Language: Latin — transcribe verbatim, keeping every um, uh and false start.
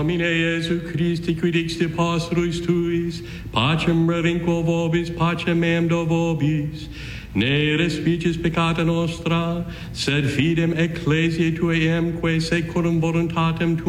Domine Iesu Christi, qui dixti apostolus tuis, pacem relinquo vobis, pacem meam do vobis, ne respicis peccata nostra, sed fidem ecclesiae tuae emque secundum voluntatem tuam